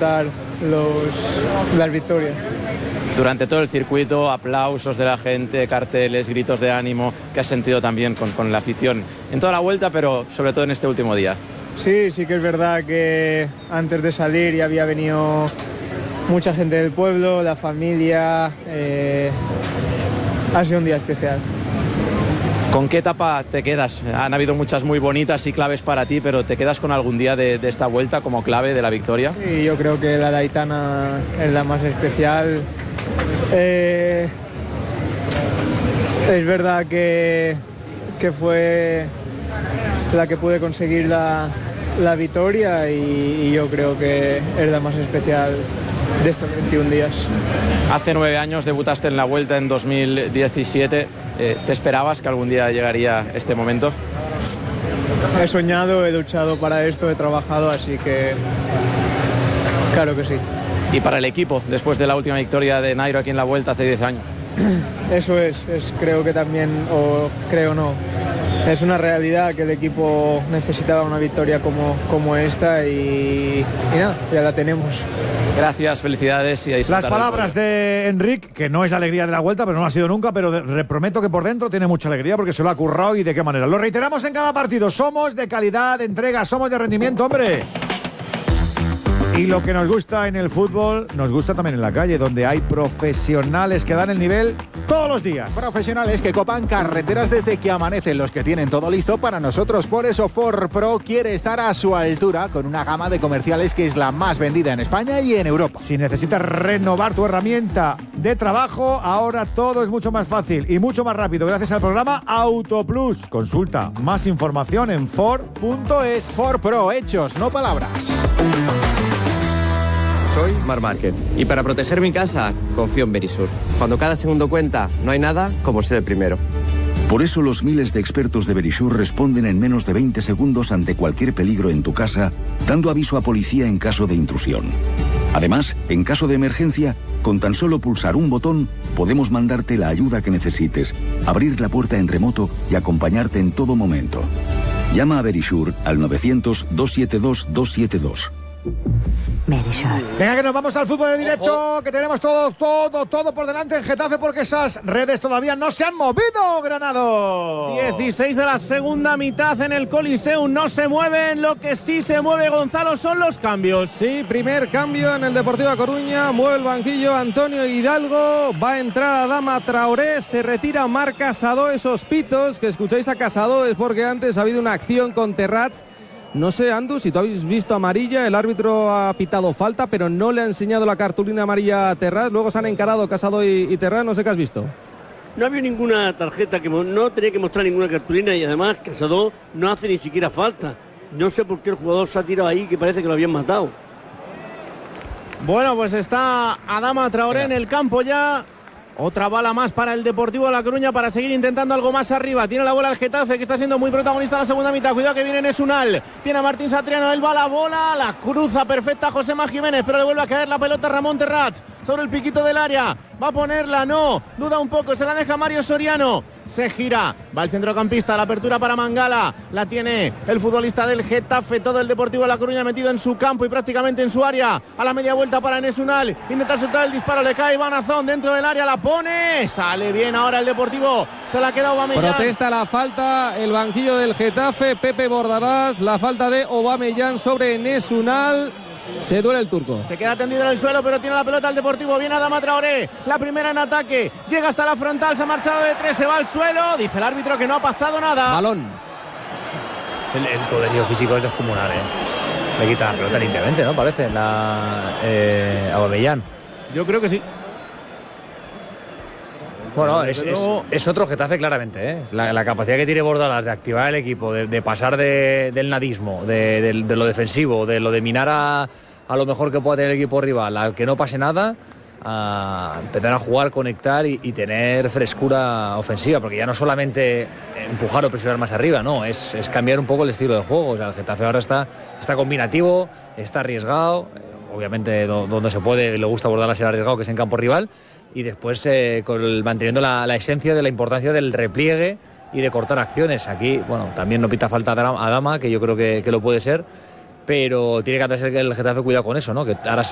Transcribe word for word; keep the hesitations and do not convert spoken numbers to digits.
disfrutar los, las victorias. Durante todo el circuito, aplausos de la gente, carteles, gritos de ánimo, que has sentido también con, con la afición en toda la vuelta, pero sobre todo en este último día. Sí, sí que es verdad que antes de salir ya había venido mucha gente del pueblo, la familia, eh, ha sido un día especial. ¿Con qué etapa te quedas? Han habido muchas muy bonitas y claves para ti, pero ¿te quedas con algún día de, de esta vuelta como clave de la victoria? Sí, yo creo que la de Aitana es la más especial. Eh, es verdad que, que fue la que pude conseguir la, la victoria y, y yo creo que es la más especial de estos veintiún días. Hace nueve años debutaste en la Vuelta en dos mil diecisiete. Eh, ¿Te esperabas que algún día llegaría este momento? He soñado, he luchado para esto, he trabajado, así que claro que sí. Y para el equipo, después de la última victoria de Nairo aquí en la Vuelta hace diez años. Eso es, es creo que también, o creo no, es una realidad que el equipo necesitaba una victoria como, como esta y, y nada, ya la tenemos. Gracias, felicidades y a disfrutar. Las palabras de Enric, que no es la alegría de la Vuelta, pero no lo ha sido nunca, pero de, prometo que por dentro tiene mucha alegría porque se lo ha currado y de qué manera. Lo reiteramos en cada partido, somos de calidad, de entrega, somos de rendimiento, hombre. Y lo que nos gusta en el fútbol, nos gusta también en la calle, donde hay profesionales que dan el nivel todos los días. Profesionales que copan carreteras desde que amanecen, los que tienen todo listo para nosotros. Por eso Ford Pro quiere estar a su altura con una gama de comerciales que es la más vendida en España y en Europa. Si necesitas renovar tu herramienta de trabajo, ahora todo es mucho más fácil y mucho más rápido gracias al programa Autoplus. Consulta más información en Ford punto es. Ford Pro, hechos, no palabras. Soy Marc Márquez y para proteger mi casa confío en Verisur. Cuando cada segundo cuenta, no hay nada como ser el primero. Por eso los miles de expertos de Verisur responden en menos de veinte segundos ante cualquier peligro en tu casa, dando aviso a policía en caso de intrusión. Además, en caso de emergencia, con tan solo pulsar un botón, podemos mandarte la ayuda que necesites, abrir la puerta en remoto y acompañarte en todo momento. Llama a Verisur al novecientos, doscientos setenta y dos, doscientos setenta y dos. Venga, que nos vamos al fútbol de directo. Ojo. Que tenemos todo, todo, todo por delante en Getafe porque esas redes todavía no se han movido, Granado. dieciséis de la segunda mitad en el Coliseum, no se mueven. Lo que sí se mueve, Gonzalo, son los cambios. Sí, primer cambio en el Deportivo A Coruña, mueve el banquillo Antonio Hidalgo, va a entrar Adama Traoré, se retira Marc Casado. Esos pitos que escucháis a Casado es porque antes ha habido una acción con Terrats. No sé, Andu, si tú habéis visto amarilla, el árbitro ha pitado falta, pero no le ha enseñado la cartulina amarilla a Terrats. Luego se han encarado Casado y, y Terrats, no sé qué has visto. No había ninguna tarjeta, que no tenía que mostrar ninguna cartulina y además Casado no hace ni siquiera falta. No sé por qué el jugador se ha tirado ahí, que parece que lo habían matado. Bueno, pues está Adama Traoré en el campo ya. Otra bala más para el Deportivo de La Coruña para seguir intentando algo más arriba. Tiene la bola el Getafe, que está siendo muy protagonista en la segunda mitad. Cuidado que viene Nesunal. Tiene a Martín Satriano, él va a la bola. La cruza perfecta Josema Jiménez, pero le vuelve a caer la pelota a Ramón Terrats sobre el piquito del área. Va a ponerla, no. Duda un poco, se la deja Mario Soriano. Se gira, va el centrocampista, la apertura para Mangala. La tiene el futbolista del Getafe. Todo el Deportivo de La Coruña metido en su campo y prácticamente en su área. A la media vuelta para Nesunal. Intenta soltar el disparo, le cae Banazón dentro del área. La pone, sale bien ahora el Deportivo. Se la ha quedado Aubameyang. Protesta la falta, el banquillo del Getafe. Pepe Bordalás, la falta de Aubameyang sobre Nesunal. Se duele el turco. Se queda tendido en el suelo, pero tiene la pelota el Deportivo. Viene Adama Traoré, la primera en ataque. Llega hasta la frontal, se ha marchado de tres, se va al suelo. Dice el árbitro que no ha pasado nada. Balón. El, el poderío físico es descomunal, ¿eh? Le quita la pelota limpiamente, ¿no? Parece, la eh, Aubameyang. Yo creo que sí. Bueno, es, es, es otro Getafe claramente, ¿eh? La, la capacidad que tiene Bordalás de activar el equipo, de, de pasar de, del nadismo, de, de, de lo defensivo, de lo de minar a, a lo mejor que pueda tener el equipo rival, al que no pase nada, a empezar a jugar, conectar y, y tener frescura ofensiva, porque ya no solamente empujar o presionar más arriba, no, es, es cambiar un poco el estilo de juego. O sea, el Getafe ahora está, está combinativo, está arriesgado, obviamente do, donde se puede, le gusta Bordalás ser arriesgado, que es en campo rival. Y después eh, con el, manteniendo la, la esencia de la importancia del repliegue y de cortar acciones. Aquí, bueno, también no pita falta a Adama, que yo creo que, que lo puede ser, pero tiene que andarse el Getafe cuidado con eso, ¿no? Que ahora